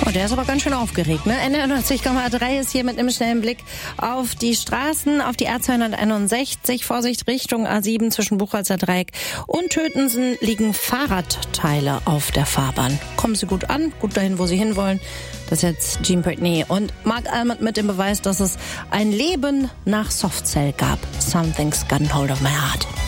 Oh, der ist aber ganz schön aufgeregt, ne? NDR90,3 ist hier mit einem schnellen Blick auf die Straßen, auf die R261. Vorsicht, Richtung A7 zwischen Buchholzer Dreieck und Tötensen liegen Fahrradteile auf der Fahrbahn. Kommen Sie gut an, gut dahin, wo Sie hinwollen. Das ist jetzt Gene Britney und Mark Almond mit dem Beweis, dass es ein Leben nach Softcell gab. Something's gotten hold of my heart.